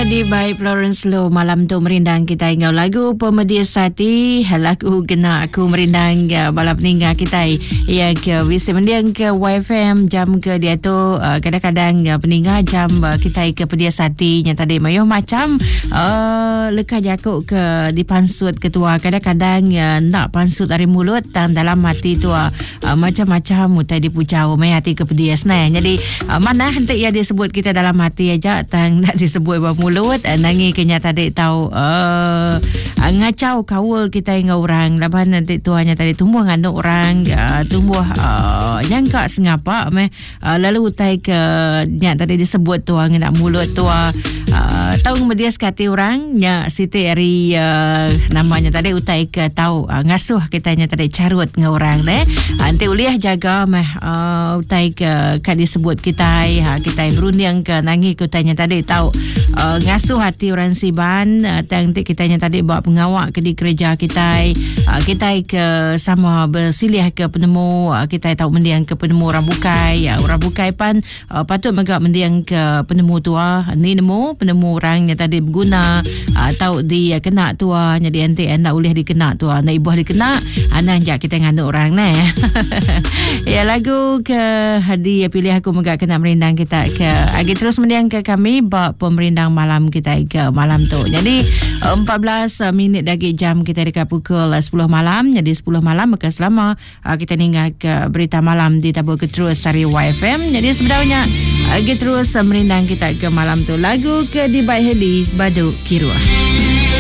di baik Florence Low malam tu merindang kita ingat lagu Pemedia Sati, lagu Kena Aku Merindang bala peninggal kita yang ke bisa mendiang ke YFM jam ke dia tu kadang-kadang peninggal jam kita ke Pedia Sati yang tadi mayuh macam lekah jakuk ke dipansut ketua kadang-kadang nak pansut dari mulut dan dalam hati tu macam-macam mutai dipucau mai hati ke Pedia senai. Jadi mana hentik ia disebut kita dalam hati aja tang nak disebut mulut nangi kenya tadi tahu ngacau kaul kita dengan orang laban nanti tu hanya tadi tumbuh ngandung orang tumbuh nyangka sengapa lalu utai ke nya tadi disebut tu nak mulut tu tahu media sekati orang nya Siti Eri namanya tadi utai ke tahu ngasuh kitanya tadi carut dengan orang nanti uliah jaga utai ke kan disebut kita kita berunding ke nangi kutanya tadi tahu ngasuh hati orang Siban nanti kitanya tadi bawa pengawak ke di gereja kita ke sama bersilih ke penemu kita tahu mendiang ke penemu orang bukai pan patut megak mendiang ke penemu tua ni nemu penemu orang yang tadi berguna tahu dia kena tua jadi nanti nak ulih dikena tua nak ibuh dikena anak jak kita ngandung orang ya lagu ke hadiah pilih aku megak kena merindang kita ke agi terus mendiang ke kami bab pemerindang malam kita ke malam tu. Jadi 14 minit lagi jam kita dekat pukul 10 malam. Jadi 10 malam maka selama kita dengar ke berita malam di tabur ke terus Sari YFM. Jadi sebenarnya lagi terus merindang kita ke malam tu. Lagu ke di Baik Heli Baduk Kiruah.